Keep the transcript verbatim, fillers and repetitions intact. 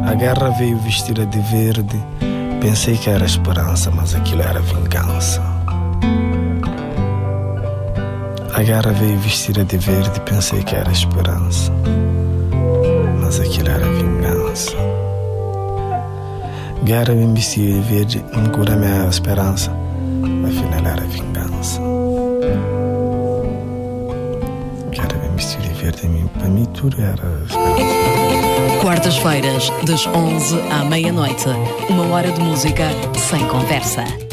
A guerra veio vestida de verde. Pensei que era esperança, mas aquilo era vingança. A guerra veio vestida de verde. Pensei que era esperança, mas aquilo era vingança. Guerra vem vestida de verde, me cura minha esperança, afinal era vingança. Guerra vem vestida de verde, para mim tudo era esperança. Quartas-feiras, das onze à meia-noite, uma hora de música sem conversa.